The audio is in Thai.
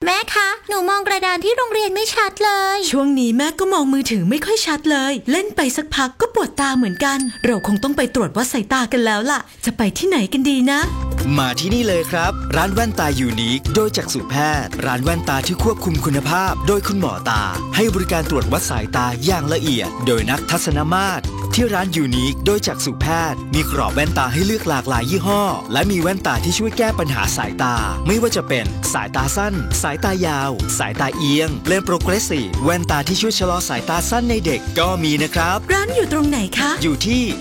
แม่คะหนูมองกระดานที่โรงเรียนไม่ชัดเลยช่วงนี้แม่ก็มองมือถือไม่ค่อยชัดเลยเล่นไปสักพักก็ปวดตาเหมือนกันเราคงต้องไปตรวจวัดสายตากันแล้วล่ะจะไปที่ไหนกันดีนะมาที่นี่เลยครับร้านแว่นตายูนิคโดยจักษุแพทย์ร้านแว่นตาที่ควบคุมคุณภาพโดยคุณหมอตาให้บริการตรวจวัดสายตาอย่างละเอียดโดยนักทัศนมาตรที่ร้านยูนิคโดยจักษุแพทย์มีกรอบแว่นตาให้เลือกหลากหลายยี่ห้อและมีแว่นตาที่ช่วยแก้ปัญหาสายตาไม่ว่าจะเป็นสายตาสั้นสายตายาวสายตาเอียงเลนส์โปรเกรสซีฟแว่นตาที่ช่วยชะลอสายตาสั้นในเด็กก็มีนะครับร้านอยู่ตรงไหนคะอยู่ที่